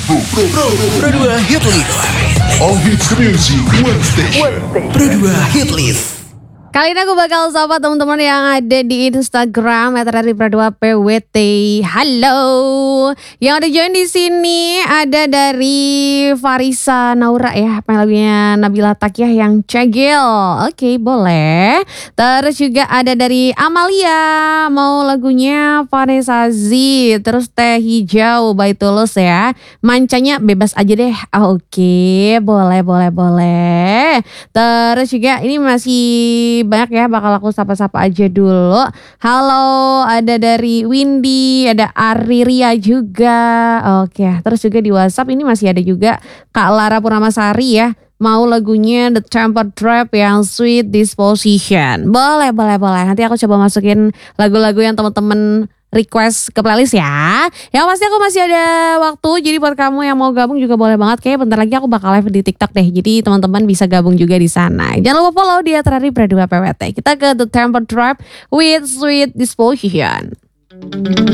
Pro 2 Hit List. All hits music, one station. Pro 2 Hit List. Kali ini aku bakal sapa teman-teman yang ada di Instagram @radipra2pwt. Halo. Yang ada join di sini ada dari Farisa Naura ya, apa lagunya Nabila Takyah yang Cegil. Oke, boleh. Terus juga ada dari Amalia, mau lagunya Vanessa Z. Terus Teh Hijau by Tulus ya. Mancanya bebas aja deh. Oke, boleh. Terus juga ini masih banyak ya, bakal aku sapa-sapa aja dulu. Halo, ada dari Windy, ada Ariria juga. Oke, terus juga di WhatsApp ini masih ada juga Kak Lara Purnamasari ya. Mau lagunya The Temper Trap yang Sweet Disposition. Boleh. Nanti aku coba masukin lagu-lagu yang teman-teman request ke playlist ya. Yang pasti aku masih ada waktu, jadi buat kamu yang mau gabung juga boleh banget. Kayaknya bentar lagi aku bakal live di TikTok deh. Jadi teman-teman bisa gabung juga di sana. Jangan lupa follow di @radipra2pwt. Kita ke The Temper Trap with Sweet Disposition.